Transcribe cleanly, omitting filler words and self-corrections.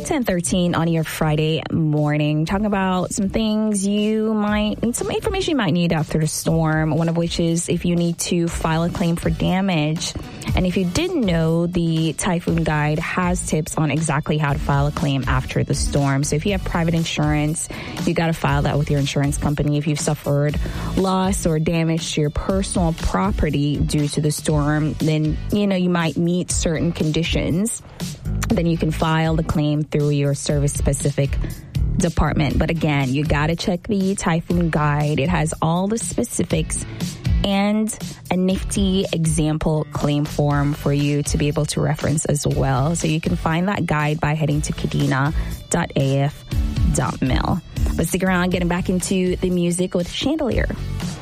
10:13 on your Friday morning, talking about some things some information you might need after the storm, one of which is if you need to file a claim for damage. And if you didn't know, the Typhoon Guide has tips on exactly how to file a claim after the storm. So if you have private insurance, you got to file that with your insurance company. If you've suffered loss or damage to your personal property due to the storm, then, you might meet certain conditions. Then you can file the claim through your service-specific department. But again, you got to check the Typhoon Guide. It has all the specifics and a nifty example claim form for you to be able to reference as well. So you can find that guide by heading to kadena.af.mil. But stick around, getting back into the music with Chandelier.